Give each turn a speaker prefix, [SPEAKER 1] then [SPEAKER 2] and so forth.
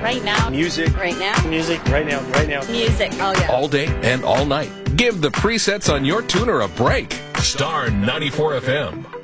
[SPEAKER 1] Right now.
[SPEAKER 2] Music.
[SPEAKER 1] Right now.
[SPEAKER 2] Music. Right now. Right now.
[SPEAKER 1] Music. Oh, yeah.
[SPEAKER 3] All day and all night. Give the presets on your tuner a break. Star 94 FM.